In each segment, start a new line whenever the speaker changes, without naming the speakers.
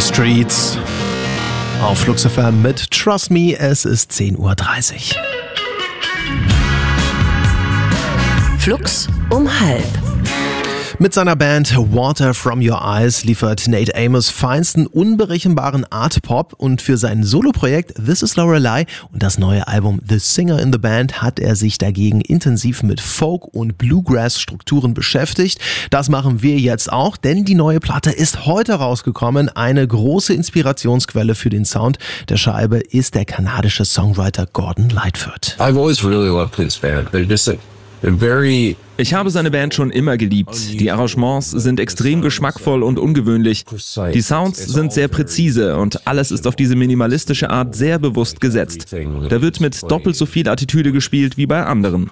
Streets auf Flux FM mit Trust Me, es ist 10:30 Uhr.
Flux um 12:30.
Mit seiner Band Water From Your Eyes liefert Nate Amos feinsten, unberechenbaren Art-Pop und für sein Soloprojekt This Is Lorelei und das neue Album The Singer in the Band hat er sich dagegen intensiv mit Folk- und Bluegrass-Strukturen beschäftigt. Das machen wir jetzt auch, denn die neue Platte ist heute rausgekommen. Eine große Inspirationsquelle für den Sound der Scheibe ist der kanadische Songwriter Gordon Lightfoot.
I've always really loved his band. They're just
Ich habe seine Band schon immer geliebt. Die Arrangements sind extrem geschmackvoll und ungewöhnlich. Die Sounds sind sehr präzise und alles ist auf diese minimalistische Art sehr bewusst gesetzt. Da wird mit doppelt so viel Attitüde gespielt wie bei anderen.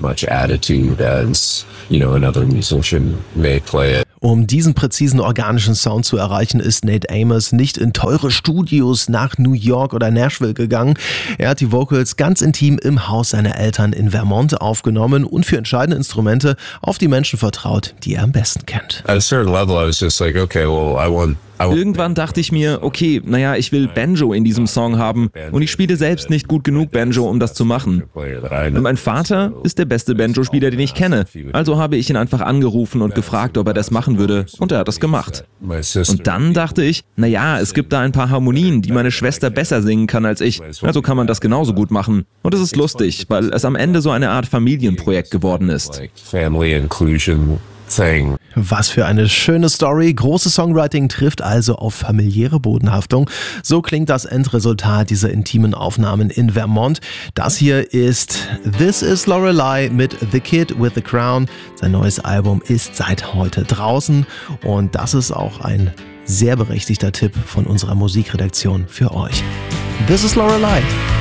Um diesen präzisen organischen Sound zu erreichen, ist Nate Amos nicht in teure Studios nach New York oder Nashville gegangen. Er hat die Vocals ganz intim im Haus seiner Eltern in Vermont aufgenommen und für entscheidende Instrumente auf die Menschen vertraut, die er am besten kennt.
At a certain level, I was just like, okay, well, I want.
Irgendwann dachte ich mir, okay, ich will Banjo in diesem Song haben und ich spiele selbst nicht gut genug Banjo, um das zu machen. Und mein Vater ist der beste Banjo-Spieler, den ich kenne. Also habe ich ihn einfach angerufen und gefragt, ob er das machen würde und er hat das gemacht. Und dann dachte ich, es gibt da ein paar Harmonien, die meine Schwester besser singen kann als ich. Also kann man das genauso gut machen. Und es ist lustig, weil es am Ende so eine Art Familienprojekt geworden ist.
Family inclusion thing.
Was für eine schöne Story. Großes Songwriting trifft also auf familiäre Bodenhaftung. So klingt das Endresultat dieser intimen Aufnahmen in Vermont. Das hier ist This Is Lorelei mit The Kid with the Crown. Sein neues Album ist seit heute draußen und das ist auch ein sehr berechtigter Tipp von unserer Musikredaktion für euch. This Is Lorelei.